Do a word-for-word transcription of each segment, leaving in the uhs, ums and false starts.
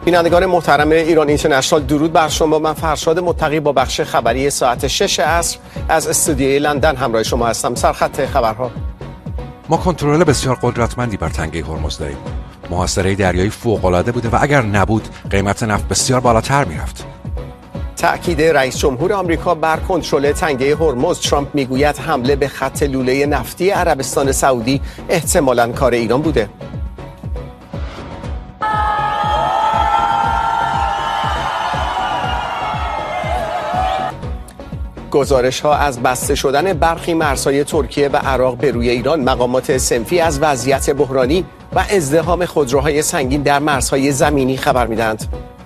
بینندگان محترم ایران اینترنشنال، درود بر شما. من فرشاد متقی با بخش خبری ساعت شش عصر از استودیوی لندن همراه شما هستم. سرخط خبرها: ما کنترل بسیار قدرتمندی بر تنگه هرمز داریم. محاصره دریایی فوق‌العاده بوده و اگر نبود قیمت نفت بسیار بالاتر میرفت. تأکید رئیس جمهور آمریکا بر کنترل تنگه هرمز. ترامپ میگوید حمله به خط لوله نفتی عربستان سعودی احتمالاً کار ایران بوده. گزارش ها از بسته شدن برخی مرزهای ترکیه و عراق به روی ایران. مقامات صنفی از وضعیت بحرانی و ازدحام خودروهای سنگین در مرزهای زمینی خبر میدهند.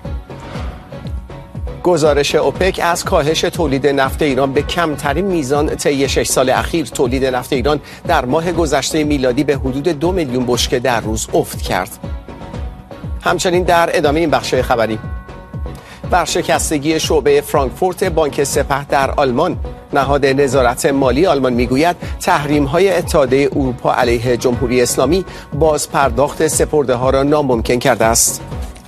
گزارش اوپک از کاهش تولید نفت ایران به کمترین میزان طی شش سال اخیر. تولید نفت ایران در ماه گذشته میلادی به حدود دو میلیون بشکه در روز افت کرد. همچنین در ادامه این بخش خبری: ورشکستگی شعبه فرانکفورت بانک سپه در آلمان. نهاد نظارت مالی آلمان میگوید تحریم‌های اتحادیه اروپا علیه جمهوری اسلامی باز پرداخت سپرده‌ها را ناممکن کرده است.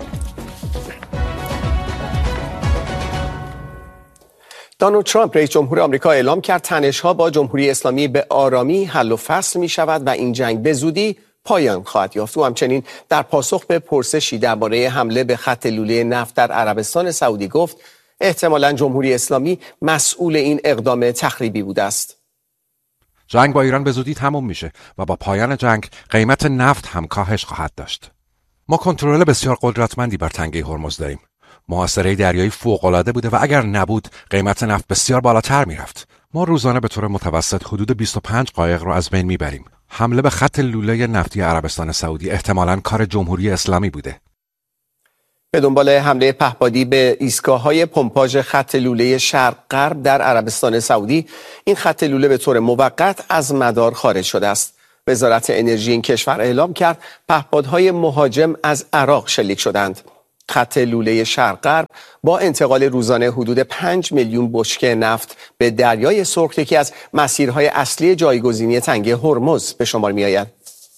دونالد ترامپ رئیس جمهور آمریکا اعلام کرد تنش‌ها با جمهوری اسلامی به آرامی حل و فصل می‌شود و این جنگ به زودی پایان خواهد یافت. او همچنین در پاسخ به پرسشی درباره حمله به خط لوله نفت در عربستان سعودی گفت احتمالاً جمهوری اسلامی مسئول این اقدام تخریبی بوده است. جنگ با ایران به زودی تمام میشه و با پایان جنگ قیمت نفت هم کاهش خواهد داشت. ما کنترل بسیار قدرتمندی بر تنگه هرمز داریم. محاصره دریایی فوق‌العاده بوده و اگر نبود قیمت نفت بسیار بالاتر میرفت. ما روزانه به طور متوسط حدود بیست و پنج قایق رو از بین میبریم. حمله به خط لوله نفتی عربستان سعودی احتمالاً کار جمهوری اسلامی بوده. به دنبال حمله پهپادی به ایستگاه‌های پمپاژ خط لوله شرق غرب در عربستان سعودی، این خط لوله به طور موقت از مدار خارج شده است. وزارت انرژی این کشور اعلام کرد پهپادهای مهاجم از عراق شلیک شدند. خط لوله شرق غرب با انتقال روزانه حدود پنج میلیون بشکه نفت به دریای سرخ یکی از مسیرهای اصلی جایگزینی تنگه هرمز به شمار می آید.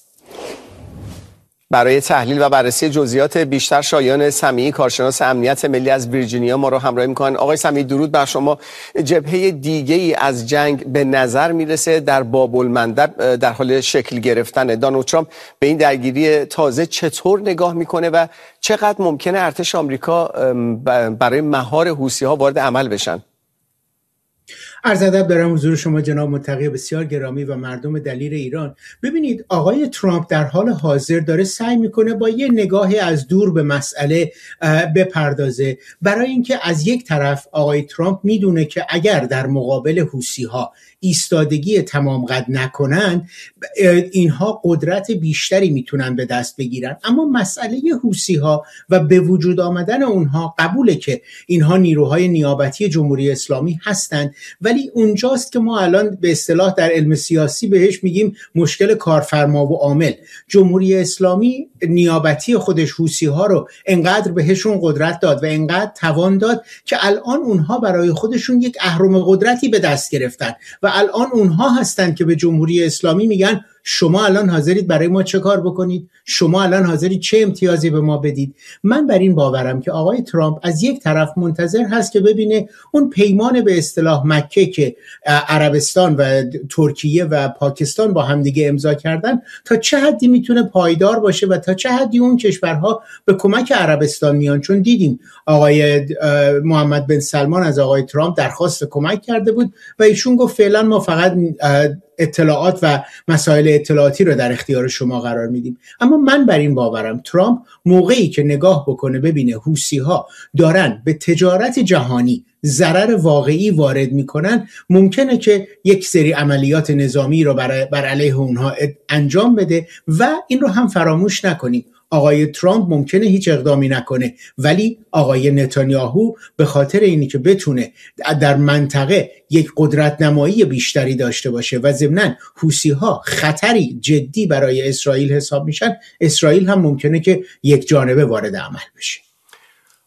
برای تحلیل و بررسی جزئیات بیشتر شایان سمیعی، کارشناس امنیت ملی از ویرجینیا، ما رو همراهی می‌کنن. آقای سمیعی درود بر شما. جبهه دیگه‌ای از جنگ به نظر میرسه در باب‌المندب در حال شکل گرفتن. دونالد ترامپ به این درگیری تازه چطور نگاه میکنه و چقدر ممکنه ارتش آمریکا برای مهار حوثی‌ها وارد عمل بشن؟ عرض ادب دارم حضور شما جناب متقی بسیار گرامی و مردم دلیر ایران. ببینید آقای ترامپ در حال حاضر داره سعی میکنه با یه نگاهی از دور به مسئله بپردازه، برای اینکه از یک طرف آقای ترامپ میدونه که اگر در مقابل حوثی‌ها ایستادگی تمام قد نکنن اینها قدرت بیشتری میتونن به دست بگیرن، اما مسئله حوثی‌ها و به وجود آمدن اونها قبوله که اینها نیروهای نیابتی جمهوری اسلامی هستند، ولی اونجاست که ما الان به اصطلاح در علم سیاسی بهش میگیم مشکل کارفرما و عامل. جمهوری اسلامی نیابتی خودش حوثی‌ها رو انقدر بهشون قدرت داد و انقدر توان داد که الان اونها برای خودشون یک اهرم قدرتی به دست گرفتن و الان اونها هستند که به جمهوری اسلامی میگن شما الان حاضرید برای ما چه کار بکنید؟ شما الان حاضرید چه امتیازی به ما بدید؟ من بر این باورم که آقای ترامپ از یک طرف منتظر هست که ببینه اون پیمان به اصطلاح مکه که عربستان و ترکیه و پاکستان با همدیگه امضا کردن تا چه حدی میتونه پایدار باشه و تا چه حدی اون کشورها به کمک عربستان میان. چون دیدیم آقای محمد بن سلمان از آقای ترامپ درخواست کمک کرده بود و ایشون گفت فعلا ما فقط اطلاعات و مسائل اطلاعاتی رو در اختیار شما قرار میدیم. اما من بر این باورم ترامپ موقعی که نگاه بکنه ببینه حوثی‌ها دارن به تجارت جهانی ضرر واقعی وارد میکنن، ممکنه که یک سری عملیات نظامی رو بر, بر علیه اونها انجام بده و این رو هم فراموش نکنیم آقای ترامپ ممکنه هیچ اقدامی نکنه، ولی آقای نتانیاهو به خاطر اینی که بتونه در منطقه یک قدرت نمایی بیشتری داشته باشه و ضمناً حوثی‌ها خطری جدی برای اسرائیل حساب میشن، اسرائیل هم ممکنه که یک جانبه وارد عمل بشه.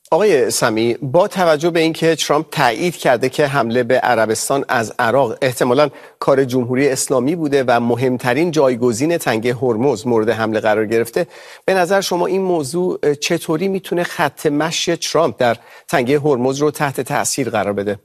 آقای سمیع، با توجه به اینکه ترامپ تایید کرده که حمله به عربستان از عراق احتمالاً کار جمهوری اسلامی بوده و مهمترین جایگزین تنگه هرمز مورد حمله قرار گرفته، به نظر شما این موضوع چطوری میتونه خط مشی ترامپ در تنگه هرمز رو تحت تأثیر قرار بده؟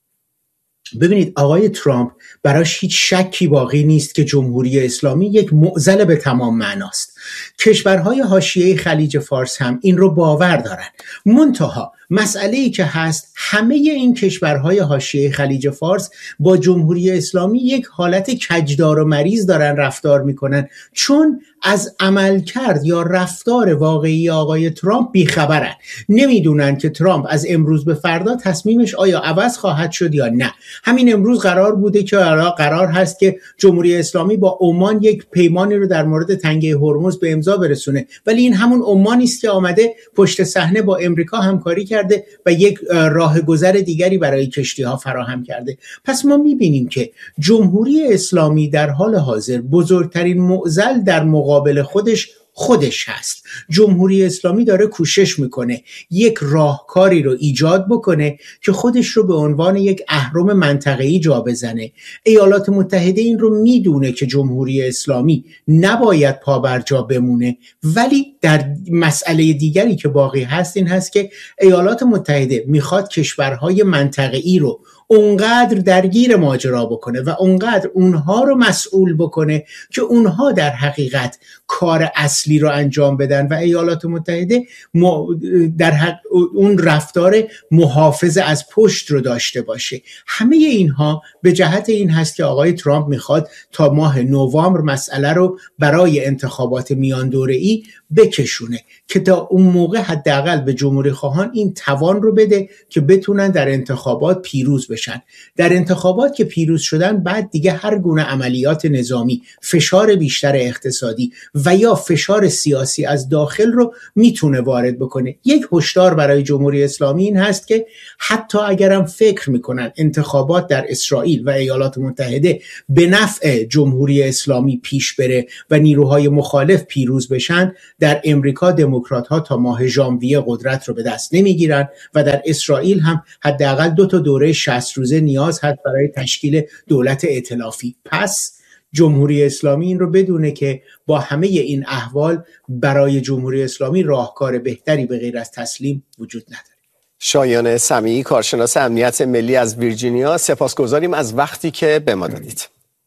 ببینید آقای ترامپ براش هیچ شکی باقی نیست که جمهوری اسلامی یک معضل به تمام معناست. کشورهای حاشیه خلیج فارس هم این رو باور دارن. منتها مسئله‌ای که هست، همه این کشورهای حاشیه خلیج فارس با جمهوری اسلامی یک حالت کجدار و مریض دارن رفتار میکنن، چون از عملکرد یا رفتار واقعی آقای ترامپ بیخبرن. نمیدونن که ترامپ از امروز به فردا تصمیمش آیا عوض خواهد شد یا نه. همین امروز قرار بوده که قرار هست که جمهوری اسلامی با عمان یک پیمانی رو در مورد تنگه هرمز به امضا برسونه، ولی این همون عمانی است که آمده پشت صحنه با امریکا همکاری کرده و یک راهگذر دیگری برای کشتی‌ها فراهم کرده. پس ما می‌بینیم که جمهوری اسلامی در حال حاضر بزرگترین معضل در مقابل خودش خودش هست. جمهوری اسلامی داره کوشش میکنه یک راهکاری رو ایجاد بکنه که خودش رو به عنوان یک اهرم منطقه‌ای جا بزنه. ایالات متحده این رو میدونه که جمهوری اسلامی نباید پا بر جا بمونه، ولی در مسئله دیگری که باقی هست این هست که ایالات متحده میخواد کشورهای منطقه‌ای رو اونقدر درگیر ماجرا بکنه و اونقدر اونها رو مسئول بکنه که اونها در حقیقت کار اصلی رو انجام بدن و ایالات متحده در حق اون رفتار محافظ از پشت رو داشته باشه. همه اینها به جهت این هست که آقای ترامپ میخواد تا ماه نوامبر مسئله رو برای انتخابات میان دوره‌ای بکشونه که تا اون موقع حداقل به جمهوری خواهان این توان رو بده که بتونن در انتخابات پیروز بشن. در انتخابات که پیروز شدن، بعد دیگه هر گونه عملیات نظامی، فشار بیشتر اقتصادی و یا فشار سیاسی از داخل رو میتونه وارد بکنه. یک هشدار برای جمهوری اسلامی این هست که حتی اگرم فکر میکنن انتخابات در اسرائیل و ایالات متحده به نفع جمهوری اسلامی پیش بره و نیروهای مخالف پیروز بشن، در امریکا دموکرات ها تا ماه ژانویه قدرت رو به دست نمیگیرن و در اسرائیل هم حداقل دو تا دوره شصت روزه نیاز هست برای تشکیل دولت ائتلافی. پس جمهوری اسلامی این رو بدونه که با همه این احوال برای جمهوری اسلامی راهکار بهتری به غیر از تسلیم وجود نداره. شایان سمیعی، کارشناس امنیت ملی از ویرجینیا، سپاسگزاریم از وقتی که به ما دادید.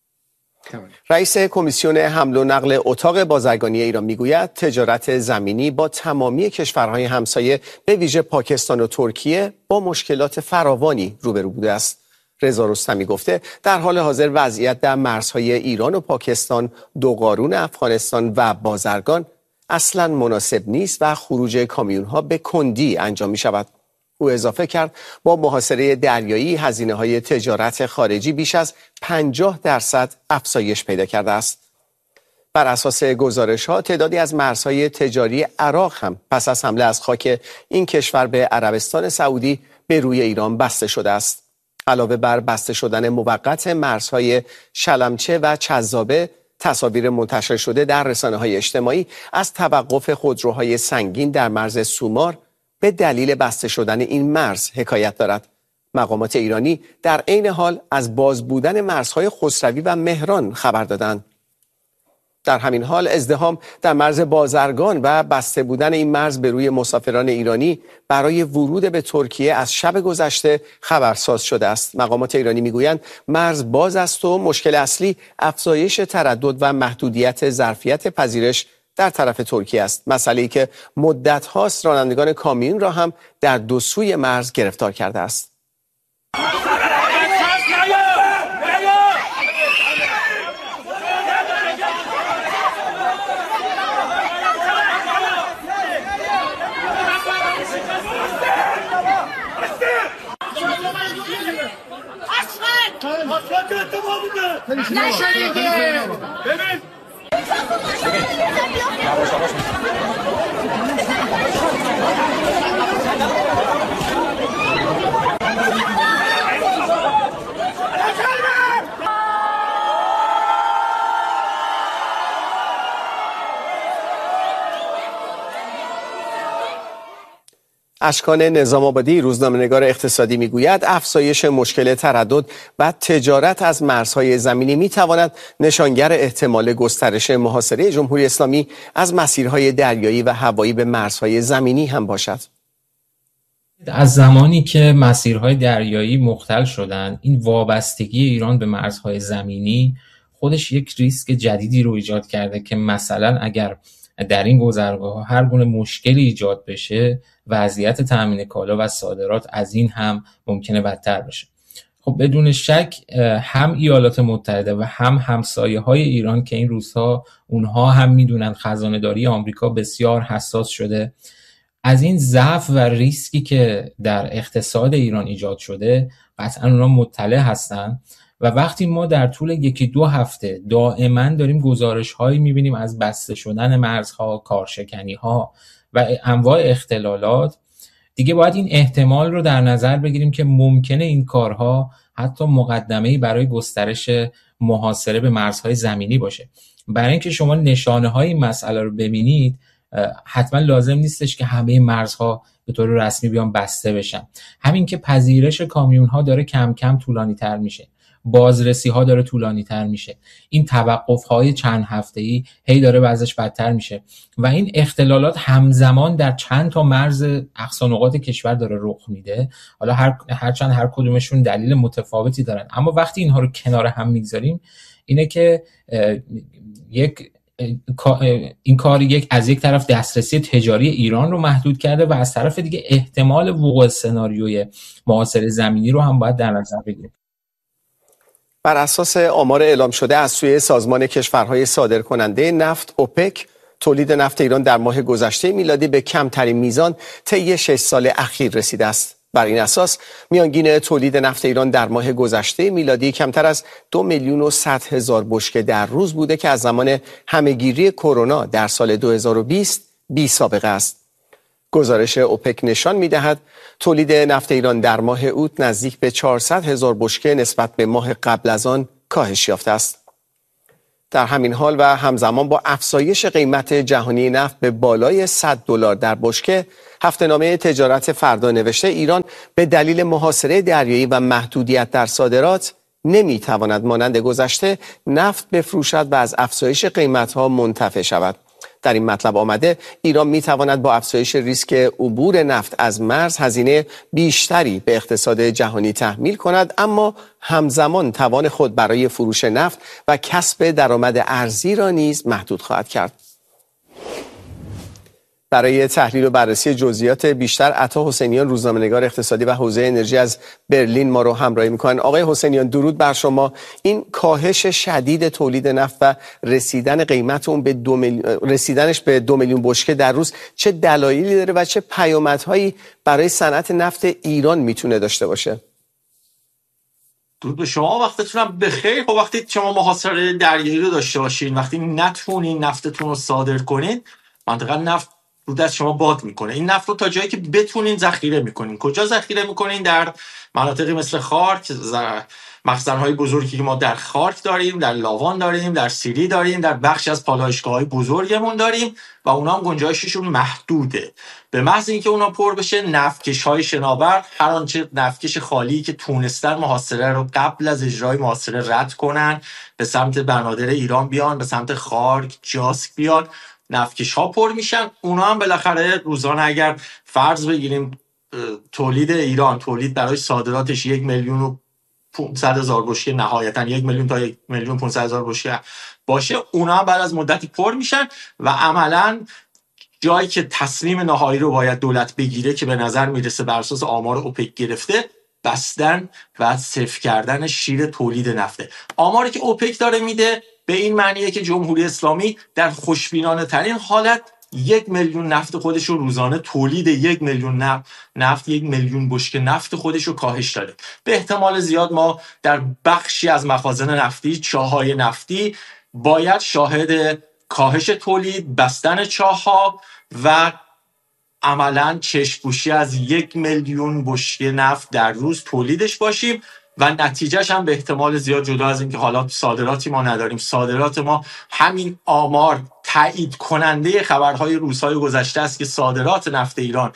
رئیس کمیسیون حمل و نقل اتاق بازرگانی ایران میگوید تجارت زمینی با تمامی کشورهای همسایه به ویژه پاکستان و ترکیه با مشکلات فراوانی روبرو بوده است. رضا رستمی گفته در حال حاضر وضعیت در مرزهای ایران و پاکستان، دوقارون افغانستان و بازرگان اصلا مناسب نیست و خروج کامیون‌ها به کندی انجام می شود. او اضافه کرد با محاصره دریایی هزینه‌های تجارت خارجی بیش از پنجاه درصد افزایش پیدا کرده است. بر اساس گزارش‌ها تعدادی از مرزهای تجاری عراق هم پس از حمله از خاک این کشور به عربستان سعودی به روی ایران بسته شده است. علاوه بر بسته شدن موقت مرزهای شلمچه و چذابه، تصاویر منتشر شده در رسانه‌های اجتماعی از توقف خودروهای سنگین در مرز سومار به دلیل بسته شدن این مرز حکایت دارد. مقامات ایرانی در عین حال از باز بودن مرزهای خسروی و مهران خبر دادند. در همین حال ازدحام در مرز بازرگان و بسته بودن این مرز به روی مسافران ایرانی برای ورود به ترکیه از شب گذشته خبرساز شده است. مقامات ایرانی میگویند مرز باز است و مشکل اصلی افزایش تردد و محدودیت ظرفیت پذیرش در طرف ترکیه است. مسئله‌ای که مدت هاست رانندگان کامیون را هم در دو سوی مرز گرفتار کرده است. اشکان نظام آبادی روزنامه‌نگار اقتصادی میگوید افزایش مشکل تردد و تجارت از مرزهای زمینی میتواند نشانگر احتمال گسترش محاصره جمهوری اسلامی از مسیرهای دریایی و هوایی به مرزهای زمینی هم باشد. از زمانی که مسیرهای دریایی مختل شدن، این وابستگی ایران به مرزهای زمینی خودش یک ریسک جدیدی رو ایجاد کرده که مثلا اگر در این گذرگاه هر گونه مشکلی ایجاد بشه، وضعیت تامین کالا و صادرات از این هم ممکنه بدتر بشه. خب بدون شک هم ایالات متحده و هم همسایه‌های ایران که این روزها اونها هم میدونن خزانه‌داری آمریکا بسیار حساس شده، از این ضعف و ریسکی که در اقتصاد ایران ایجاد شده قطعا اونها مطلع هستن و وقتی ما در طول یکی دو هفته دائما داریم گزارش‌هایی می‌بینیم از بسته شدن مرزها، کارشکنی‌ها و انواع اختلالات، دیگه باید این احتمال رو در نظر بگیریم که ممکنه این کارها حتی مقدمه‌ای برای گسترش محاصره به مرزهای زمینی باشه. برای اینکه شما نشانه‌های این مسئله رو ببینید، حتما لازم نیستش که همه مرزها به طور رسمی بیان بسته بشن. همین که پذیرش کامیون‌ها داره کم کم طولانی تر میشه، بازرسی ها داره طولانی تر میشه، این توقف های چند هفته‌ای هی داره وضعش بدتر میشه و این اختلالات همزمان در چند تا مرز اقصا نقاط کشور داره رخ میده. حالا هر هرچند هر کدومشون دلیل متفاوتی دارن، اما وقتی اینها رو کنار هم میگذاریم اینه که یک این کار یک از یک طرف دسترسی تجاری ایران رو محدود کرده و از طرف دیگه احتمال وقوع سناریوی محاصره زمینی رو هم باید در نظر بگیریم. بر اساس آمار اعلام شده از سوی سازمان کشورهای صادرکننده نفت اوپک، تولید نفت ایران در ماه گذشته میلادی به کمترین میزان طی شش سال اخیر رسیده است. بر این اساس میانگین تولید نفت ایران در ماه گذشته میلادی کمتر از دو میلیون و صد هزار بشکه در روز بوده که از زمان همهگیری کرونا در سال دو هزار و بیست بی سابقه است. گزارش اوپک نشان می‌دهد تولید نفت ایران در ماه اوت نزدیک به چهارصد هزار بشکه نسبت به ماه قبل از آن کاهش یافته است. در همین حال و همزمان با افزایش قیمت جهانی نفت به بالای صد دلار در بشکه، هفته‌نامه تجارت فردا نوشته ایران به دلیل محاصره دریایی و محدودیت در صادرات نمی‌تواند مانند گذشته نفت بفروشد و از افزایش قیمت‌ها منتفع شود. در این مطلب آمده ایران می‌تواند با افزایش ریسک عبور نفت از مرز هزینه بیشتری به اقتصاد جهانی تحمیل کند، اما همزمان توان خود برای فروش نفت و کسب درآمد ارزی را نیز محدود خواهد کرد. برای تحلیل و بررسی جزئیات بیشتر عطا حسینیان روزنامه‌نگار اقتصادی و حوزه انرژی از برلین ما رو همراهی می‌کنند. آقای حسینیان درود بر شما. این کاهش شدید تولید نفت و رسیدن قیمت اون به دو میلیون رسیدنش به دو میلیون بشکه در روز چه دلایلی داره و چه پیامدهایی برای صنعت نفت ایران میتونه داشته باشه؟ درود به شما، وقتتونم بخیر. خب وقتی شما محاصره دریایی رو داشته باشین، وقتی نتونین نفتتون رو صادر کنین، منطقه نفت رو دست شما باد میکنه. این نفت رو تا جایی که بتونین ذخیره میکنین. کجا ذخیره میکنین؟ در مناطقی مثل خارک، مخزن‌های بزرگی که ما در خارک داریم، در لاوان داریم، در سیری داریم، در بخشی از پالایشگاه‌های بزرگمون داریم و اونا هم گنجایششون محدوده. به محض اینکه اونا پر بشه، نفتکش‌های شناور هر آنچه نفتکش خالی که تونستن محاصره رو قبل از اجرای محاصره رد کنن، به سمت بنادر ایران بیان، به سمت خارک، جاسک بیان، نفتکش ها پر میشن. اونا هم بالاخره روزانه اگر فرض بگیریم تولید ایران، تولید برای صادراتش یک میلیون و پانصد هزار بشکه، نهایتا یک میلیون تا یک میلیون پانصد هزار بشکه باشه، اونا هم بعد از مدتی پر میشن و عملا جایی که تصمیم نهایی رو باید دولت بگیره که به نظر میرسه بر اساس آمار اوپک گرفته، بستن و صفر کردن شیر تولید نفته. آماری که اوپک داره میده به این معنیه که جمهوری اسلامی در خوشبینانه ترین حالت یک میلیون نفت خودش رو روزانه تولید یک میلیون نفت, نفت یک میلیون بشکه نفت خودش رو کاهش داده. به احتمال زیاد ما در بخشی از مخازن نفتی، چاهای نفتی، باید شاهد کاهش تولید، بستن چاه‌ها و عملاً چشم‌پوشی از یک میلیون بشکه نفت در روز تولیدش باشیم و نتیجهش هم به احتمال زیاد، جدا از اینکه حالا صادراتی ما نداریم، صادرات ما همین آمار تایید کننده خبرهای روزهای گذشته است که صادرات نفت ایران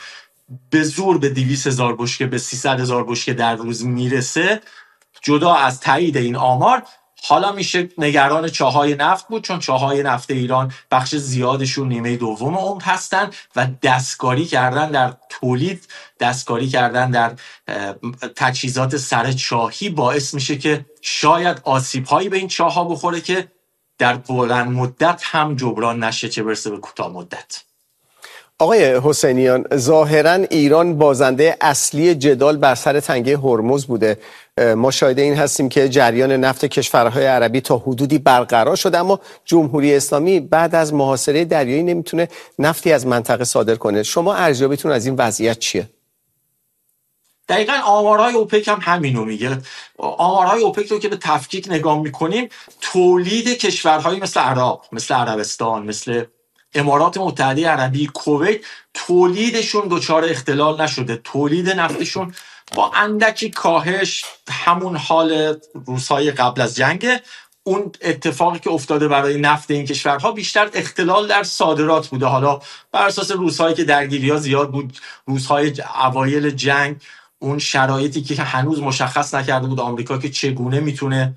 به زور به دویست هزار بشکه به سیصد هزار بشکه در روز میرسه، جدا از تایید این آمار حالا میشه نگران چاهای نفت بود، چون چاهای نفت ایران بخش زیادشون نیمه دوم عمر هستن و دستکاری کردن در تولید، دستکاری کردن در تجهیزات سر چاهی باعث میشه که شاید آسیب‌هایی به این چاه‌ها بخوره که در بلند مدت هم جبران نشه، چه برسه به کوتاه مدت. آقای حسینیان، ظاهراً ایران بازنده اصلی جدال بر سر تنگه هرمز بوده. ما شاهد این هستیم که جریان نفت کشورهای عربی تا حدودی برقرار شده، اما جمهوری اسلامی بعد از محاصره دریایی نمیتونه نفتی از منطقه صادر کنه. شما ارزیابیتون از این وضعیت چیه؟ دقیقاً آمارهای اوپک هم همینو میگه. آمارهای اوپک رو که به تفکیک نگاه میکنیم، تولید کشورهایی مثل عراق، مثل عربستان، مثل امارات متحده عربی، کویت، تولیدشون دچار اختلال نشده. تولید نفتشون با اندکی کاهش همون حال روزهای قبل از جنگ. اون اتفاقی که افتاده برای نفت این کشورها بیشتر اختلال در صادرات بوده. حالا بر اساس روزهایی که درگیری‌ها زیاد بود، روزهای اوایل جنگ، اون شرایطی که هنوز مشخص نکرده بود آمریکا که چگونه میتونه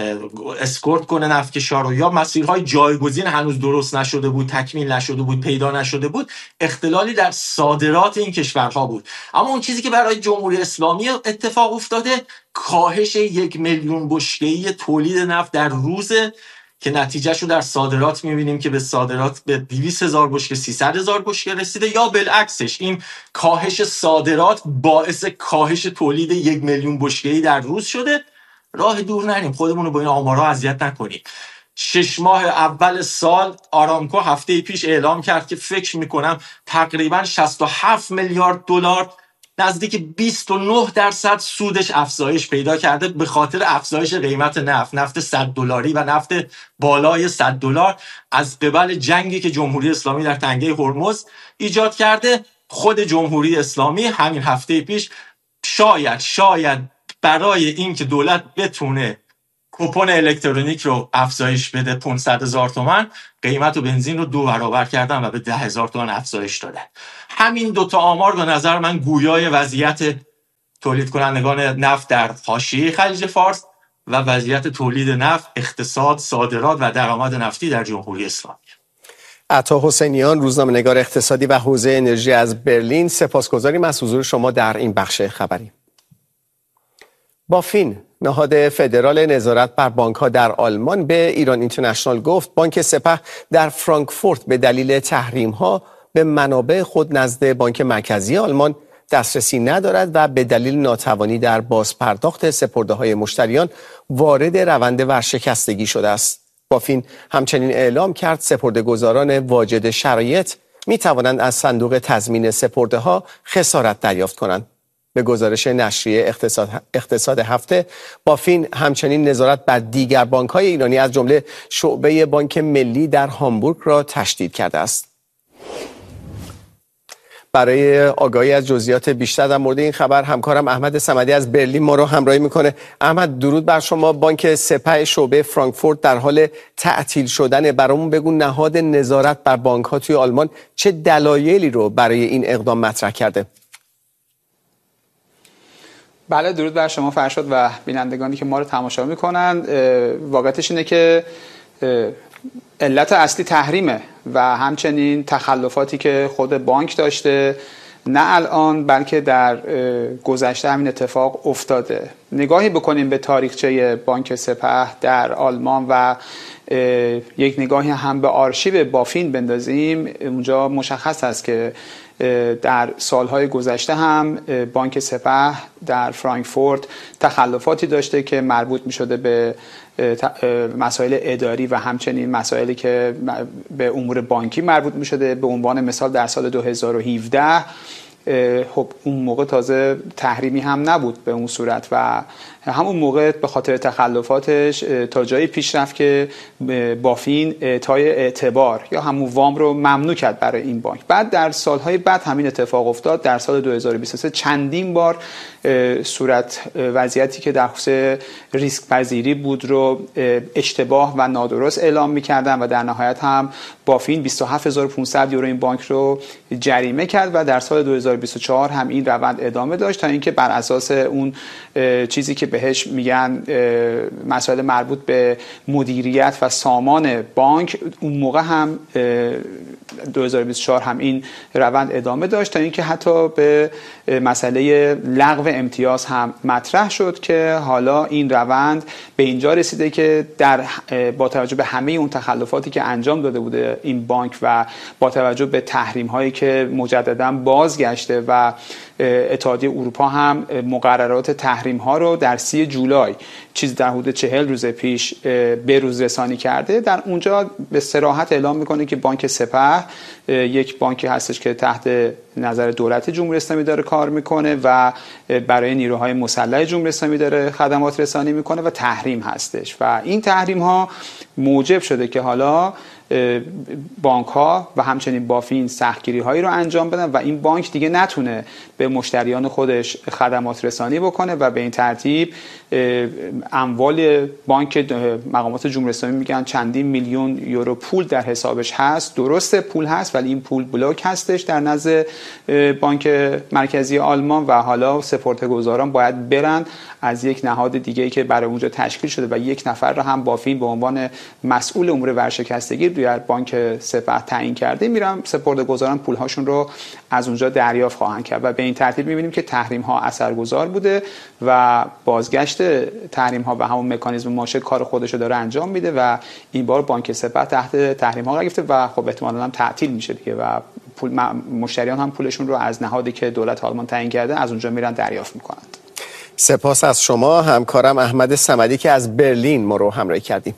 اسکورت کنه نفتکشا رو، یا مسیرهای جایگزین هنوز درست نشده بود، تکمیل نشده بود، پیدا نشده بود، اختلالی در صادرات این کشورها بود. اما اون چیزی که برای جمهوری اسلامی اتفاق افتاده، کاهش یک میلیون بشکه‌ای تولید نفت در روز که نتیجهش رو در صادرات میبینیم که به صادرات به دویست هزار بشکه سیصد هزار بشکه رسیده، یا بالعکسش این کاهش صادرات باعث کاهش تولید یک میلیون بشکه‌ای در روز شده. راه دور نریم، خودمون رو با این آمارها اذیت نکنیم. شش ماه اول سال آرامکو هفته پیش اعلام کرد که فکر میکنم تقریبا شصت و هفت میلیارد دلار، نزدیک بیست و نه درصد سودش افزایش پیدا کرده به خاطر افزایش قیمت نفت، نفت صد دلاری و نفت بالای صد دلار از قبل جنگی که جمهوری اسلامی در تنگه هرمز ایجاد کرده. خود جمهوری اسلامی همین هفته پیش شاید شاید برای اینکه دولت بتونه کوپن الکترونیک رو افزایش بده پانصد هزار تومان، قیمت و بنزین رو دو برابر کردن و به ده هزار تومان افزایش دادن. همین دوتا آمار به نظر من گویای وضعیت تولید کنندگان نفت در حاشیه خلیج فارس و وضعیت تولید نفت، اقتصاد، صادرات و درآمد نفتی در جمهوری اسلامی. عطا حسینیان، روزنامه‌نگار اقتصادی و حوزه انرژی از برلین، سپاسگزاریم از حضور شما در این بخش خبری. بافین، نهاد فدرال نظارت بر بانک‌ها در آلمان، به ایران اینترنشنال گفت بانک سپه در فرانکفورت به دلیل تحریم‌ها به منابع خود نزد بانک مرکزی آلمان دسترسی ندارد و به دلیل ناتوانی در بازپرداخت سپرده‌های مشتریان وارد روند ورشکستگی شده است. بافین همچنین اعلام کرد سپرده‌گزاران واجد شرایط می توانند از صندوق تضمین سپرده‌ها خسارت دریافت کنند. به گزارش نشریه اقتصاد, اقتصاد هفته، بافین همچنین نظارت بر دیگر بانک‌های ایرانی از جمله شعبه بانک ملی در هامبورگ را تشدید کرده است. برای آگاهی از جزئیات بیشتر در مورد این خبر همکارم احمد صمدی از برلین ما رو همراهی میکنه. احمد، درود بر شما. بانک سپه شعبه فرانکفورت در حال تعطیل شدن. برامون بگو نهاد نظارت بر بانک‌ها توی آلمان چه دلایلی رو برای این اقدام مطرح کرده؟ بله، درود بر شما فرشاد و بینندگانی که ما رو تماشا میکنن. واقعیتش اینه که علت اصلی تحریمه و همچنین تخلفاتی که خود بانک داشته، نه الان بلکه در گذشته همین اتفاق افتاده. نگاهی بکنیم به تاریخچه بانک سپه در آلمان و یک نگاهی هم به آرشیو بافین بندازیم، اونجا مشخص است که در سالهای گذشته هم بانک سپه در فرانکفورت تخلفاتی داشته که مربوط می شده به مسائل اداری و همچنین مسائلی که به امور بانکی مربوط می شده. به عنوان مثال در سال دو هزار و هفده خب اون موقع تازه تحریمی هم نبود به اون صورت و همون موقع به خاطر تخلفاتش تا جایی پیش رفت که بافین اعطای اعتبار یا همون وام رو ممنوع کرد برای این بانک. بعد در سالهای بعد همین اتفاق افتاد. در سال دو هزار و بیست و سه چندین بار صورت وضعیتی که در خصوص ریسک پذیری بود رو اشتباه و نادرست اعلام می‌کردن و در نهایت هم بافین بیست و هفت هزار و پانصد یورو این بانک رو جریمه کرد و در سال دو هزار و بیست و چهار هم این روند ادامه داشت تا اینکه بر اساس اون چیزی که بهش میگن مسائل مربوط به مدیریت و سامان بانک اون موقع هم دو هزار و بیست و چهار هم این روند ادامه داشت تا اینکه حتی به مسئله لغو امتیاز هم مطرح شد که حالا این روند به اینجا رسیده که در با توجه به همه اون تخلفاتی که انجام داده بوده این بانک و با توجه به تحریم هایی که مجددا بازگشته و اتحادیه اروپا هم مقررات تحریم ها رو در سی جولای چیز در حدود چهل روز پیش به روز رسانی کرده. در اونجا به صراحت اعلام میکنه که بانک سپه یک بانکی هستش که تحت نظر دولت جمهوری اسلامی داره کار میکنه و برای نیروهای مسلح جمهوری اسلامی داره خدمات رسانی میکنه و تحریم هستش و این تحریم ها موجب شده که حالا بانک ها و همچنین بافین سختگیری هایی رو انجام بدن و این بانک دیگه نتونه به مشتریان خودش خدمات رسانی بکنه و به این ترتیب اموال بانک مقامات جمهوری اسلامی میگن چندین میلیون یورو پول در حسابش هست. درسته پول هست ولی این پول بلوک هستش در نزد بانک مرکزی آلمان و حالا سپرده‌گذاران باید برن از یک نهاد دیگه‌ای که برای اونجا تشکیل شده و یک نفر رو هم بافین به عنوان مسئول امور ورشکستگی در بانک سپه تعیین کرده میرن سپرده‌گذاران پولهاشون رو از اونجا دریافت خواهند کرد و به این ترتیب می‌بینیم که تحریم ها اثرگذار بوده و بازگشت تحریم ها و همون مکانیزم ماشه کار خودش رو داره انجام میده و این بار بانک سپه تحت تحریم ها قرار گرفته و خب احتمالاً هم تعطیل میشه دیگه و پول مشتریان هم پولشون رو از نهادی که دولت آلمان تعیین کرده از اونجا میرن دریافت میکنند. سپاس از شما همکارم احمد صمدی که از برلین ما رو همراهی کردیم.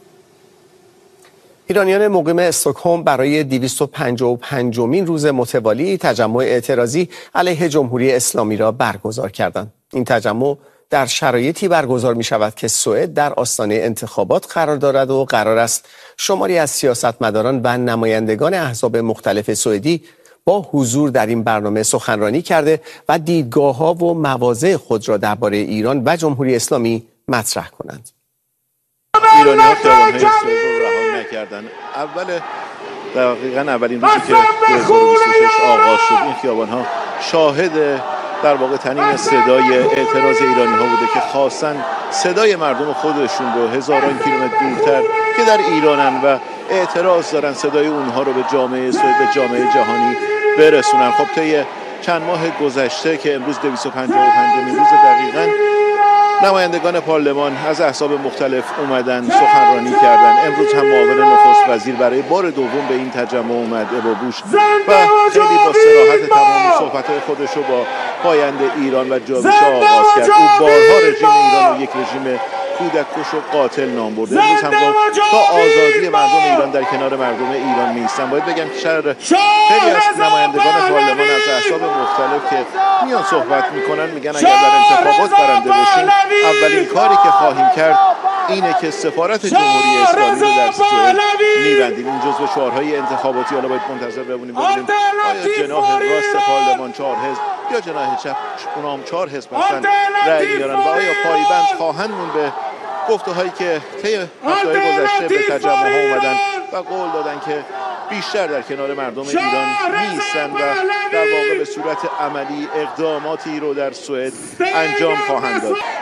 ایرانیان مقیم استکهلم برای دویست و پنجاه و پنجمین روز متوالی تجمع اعتراضی علیه جمهوری اسلامی را برگزار کردند. این تجمع در شرایطی برگزار می شود که سوئد در آستانه انتخابات قرار دارد و قرار است شماری از سیاستمداران و نمایندگان احزاب مختلف سوئدی با حضور در این برنامه سخنرانی کرده و دیدگاه‌ها و مواضع خود را درباره ایران و جمهوری اسلامی مطرح کنند. ایرانی‌ها خیابان‌های سوئد رو رها نکردن. اول دقیقاً اولین روزی که دو هزار و بیست و شش آغاز شد این خیابان‌ها شاهد در واقع تنین صدای اعتراض ایرانی‌ها بوده که خواستن صدای مردم خودشون رو هزاران کیلومتر دورتر که در ایرانن و اعتراض دارن صدای اونها رو به جامعه سوئد به جامعه جهانی برسونن. خب طی چند ماه گذشته که امروز دویست و پنجاه و پنجمین روز دقیقاً نمایندگان پارلمان از احزاب مختلف اومدن سخنرانی کردن. امروز هم معاون نخست وزیر برای بار دوم به این تجمع اومد ابا بوش و خیلی با صراحت تمام صحبت‌های خودش رو با پاینده ایران و جامعه آغاز کرد. او بارها رژیم ایران رو یک رژیم کودک‌کش و قاتل نام برده. امروز هم گفت تا آزادی مردم ایران در کنار مردم ایران می‌ایستن. باید بگم که شهر خیلی از نمایندگان پارلمان از احزاب مختلف که میان صحبت میکنن میگن اگر در انتخابات برنده بشیم اولین کاری که خواهیم کرد اینه که سفارت جمهوری اسلامی رو در سوئد میبندیم. این جزو شعارهای انتخاباتی. حالا باید منتظر بمونیم ببینیم آیا جناح راست پارلمان چهار حزب یا جناح چپ اونام چهار حزب هستن رأی میارن و آیا پایبند خواهند مون به گفته‌هایی که طی هفته‌های گذشته به تجمع ها اومدن و قول دادن که بیشتر در کنار مردم ایران می‌ایستند و در واقع به صورت عملی اقداماتی رو در سوئد انجام خواهند داد.